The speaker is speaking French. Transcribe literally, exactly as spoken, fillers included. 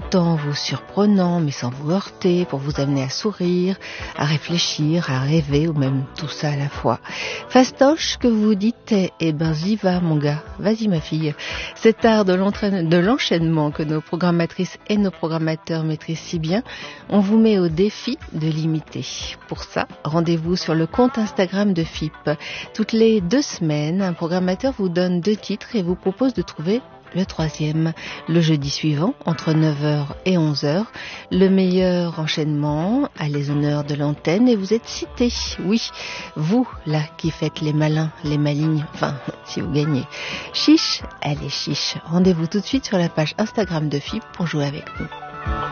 tout en vous surprenant, mais sans vous heurter, pour vous amener à sourire, à réfléchir, à rêver, ou même tout ça à la fois. Fastoche, que vous dites, eh ben, j'y va, mon gars. Vas-y, ma fille. Cet art de l'enchaînement que nos programmatrices et nos programmateurs maîtrisent si bien, on vous met au défi de l'imiter. Pour ça, rendez-vous sur le compte Instagram de F I P. Toutes les deux semaines, un programmateur vous donne deux titres et vous propose de trouver le troisième. Le jeudi suivant, entre neuf heures et onze heures, le meilleur enchaînement à les honneurs de l'antenne et vous êtes cité. Oui, vous, là, qui faites les malins, les malignes, enfin, si vous gagnez. Chiche, allez chiche. Rendez-vous tout de suite sur la page Instagram de F I P pour jouer avec nous.